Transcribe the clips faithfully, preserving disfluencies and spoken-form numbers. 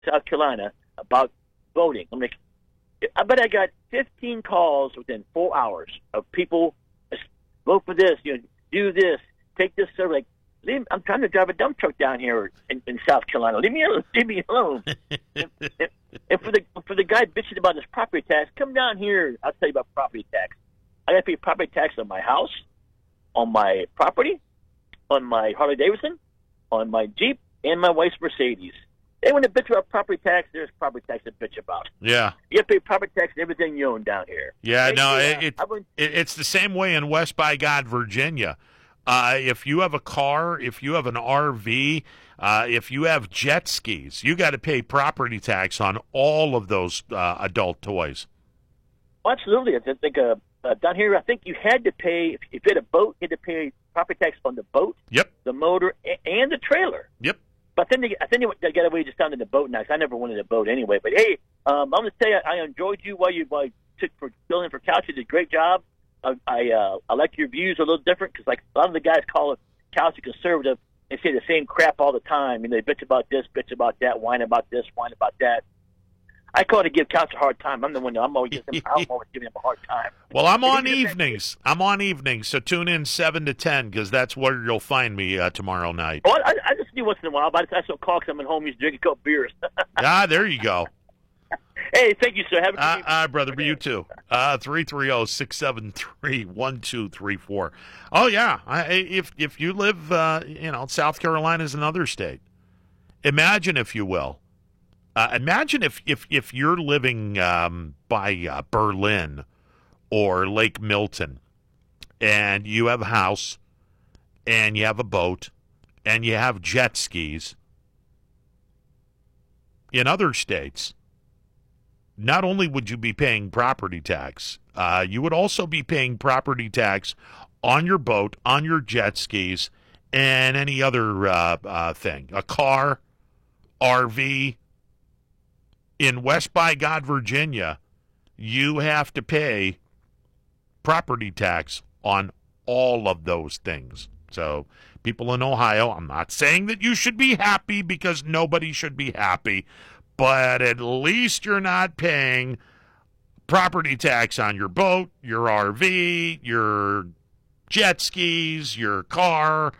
South Carolina about voting. I'm like, I bet I got fifteen calls within four hours of people vote for this, you know, do this, take this survey. Like, leave, I'm trying to drive a dump truck down here in, in South Carolina. Leave me alone. Leave me alone. and, and, and for the for the guy bitching about his property tax, come down here. I'll tell you about property tax. I got to pay property tax on my house, on my property, on my Harley Davidson, on my Jeep, and my wife's Mercedes. They want to bitch about property tax. There's property tax to bitch about. Yeah. You have to pay property tax on everything you own down here. Yeah, They- no, they, it, uh, it, I wouldn't- it it's the same way in West by God, Virginia. Uh, if you have a car, if you have an R V, uh, if you have jet skis, you got to pay property tax on all of those uh, adult toys. Absolutely. I think uh, uh, down here, I think you had to pay, if you had a boat, you had to pay property tax on the boat, Yep, the motor, a- and the trailer. yep. But then they, I think they, they got away just down to the boat now, 'cause I never wanted a boat anyway. But, hey, um, I'm going to tell you, I enjoyed you while you, while you took for filling for Couch. You did a great job. I I, uh, I like your views a little different because, like, a lot of the guys call it Couch a conservative. They say the same crap all the time. And they bitch about this, bitch about that, whine about this, whine about that. I call it to give Couch a hard time. I'm the one that I'm always, giving him, I'm always giving him a hard time. Well, I'm on If he- evenings. I'm on evenings, so tune in seven to ten because that's where you'll find me uh, tomorrow night. Oh, I, I just do once in a while, but I still call because I'm at home. He's drinking a couple beers. Ah, there you go. Hey, thank you, sir. Have a good Uh, evening. uh, brother, but you too. Uh, three three zero, six seven three, one two three four. Oh, yeah. I, if if you live, uh, you know, South Carolina is another state. Imagine, if you will. Uh, imagine if, if, if you're living um, by uh, Berlin or Lake Milton and you have a house and you have a boat and you have jet skis. In other states, not only would you be paying property tax, uh, you would also be paying property tax on your boat, on your jet skis, and any other uh, uh, thing. A car, R V. In West by God, Virginia, you have to pay property tax on all of those things. So, people in Ohio, I'm not saying that you should be happy because nobody should be happy, but at least you're not paying property tax on your boat, your R V, your jet skis, your car.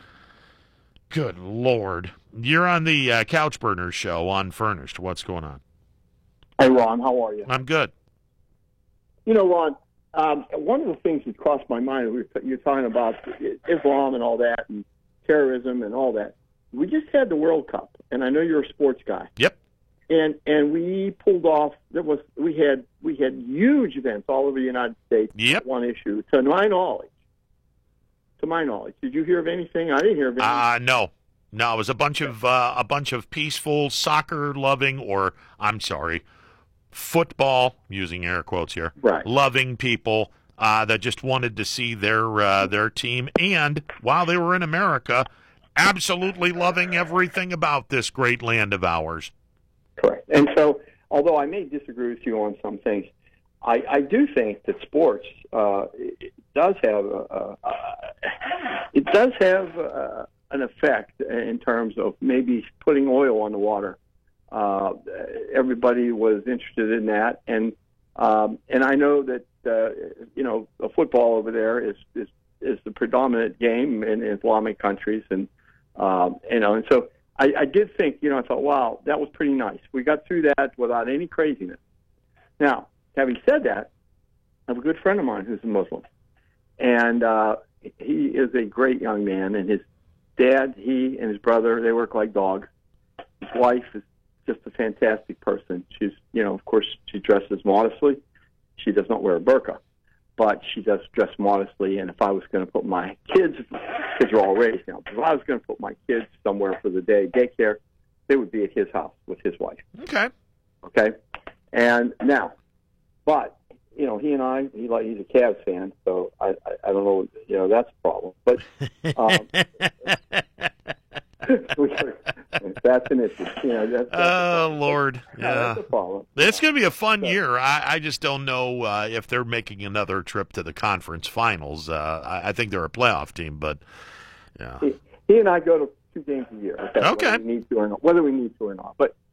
Good Lord. You're on the uh, Couch Burners show on Furnished. What's going on? Hey, Ron, how are you? I'm good. You know, Ron, um, one of the things that crossed my mind, we were t- you're talking about Islam and all that, and terrorism and all that. We just had the World Cup, and I know you're a sports guy. Yep. And and we pulled off. There was we had we had huge events all over the United States. Yep. One issue, to my knowledge. To my knowledge, did you hear of anything? I didn't hear of anything. Uh, no. No, it was a bunch of uh, a bunch of peaceful, soccer-loving, or, I'm sorry, football, using air quotes here, Right. loving people uh, that just wanted to see their uh, their team, and while they were in America, absolutely loving everything about this great land of ours. Correct. And so, although I may disagree with you on some things, I, I do think that sports uh, it does have a, a, a, it does have a, an effect in terms of maybe putting oil on the water. Uh, everybody was interested in that, and um, and I know that uh, you know football over there is is, is the predominant game in Islamic countries, and um, you know, and so I, I did think, you know, I thought, wow, that was pretty nice. We got through that without any craziness. Now, having said that, I have a good friend of mine who's a Muslim, and uh, he is a great young man, and his dad, he and his brother, they work like dogs. His wife is just a fantastic person. She's, you know, of course, she dresses modestly. She does not wear a burqa, but she does dress modestly. And if I was going to put my kids, kids are all raised now, but if I was going to put my kids somewhere for the day, daycare, they would be at his house with his wife. Okay. Okay? And now, but, you know, he and I, he like he's a Cavs fan, so I, I, I don't know, you know, that's a problem. But um, that's an issue. You know, that's, that's Oh, Lord. No, Yeah. that's a problem. It's going to be a fun So- year. I, I just don't know uh, if they're making another trip to the conference finals. Uh, I, I think they're a playoff team, but yeah. He, he and I go to two games a year. Okay. Okay. Whether we need to or not. Whether we need to or not. But